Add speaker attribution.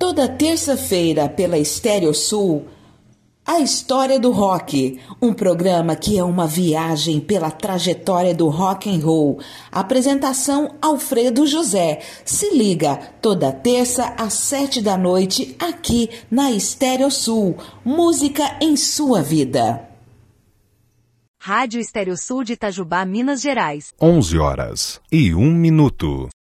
Speaker 1: Toda terça-feira pela Estéreo Sul, A História do Rock, um programa que é uma viagem pela trajetória do rock and roll. Apresentação Alfredo José. Se liga, toda terça às 7 da noite, aqui na Estéreo Sul. Música em sua vida.
Speaker 2: Rádio Estéreo Sul de Itajubá, Minas Gerais.
Speaker 3: 11h01.